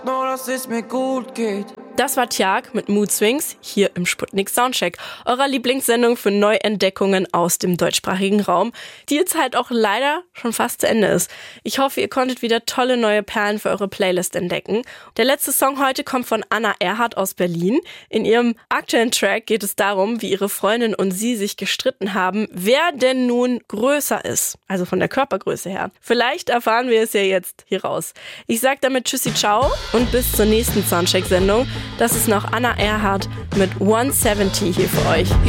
nur dass es mir gut geht. Das war Tjag mit Mood Swings hier im Sputnik Soundcheck, eurer Lieblingssendung für Neuentdeckungen aus dem deutschsprachigen Raum, die jetzt halt auch leider schon fast zu Ende ist. Ich hoffe, ihr konntet wieder tolle neue Perlen für eure Playlist entdecken. Der letzte Song heute kommt von Anna Erhardt aus Berlin. In ihrem aktuellen Track geht es darum, wie ihre Freundin und sie sich gestritten haben, wer denn nun größer ist, also von der Körpergröße her. Vielleicht erfahren wir es ja jetzt hier raus. Ich sag damit Tschüssi, ciao und bis zur nächsten Soundcheck-Sendung. Das ist noch Anna Erhardt mit 170 hier für euch.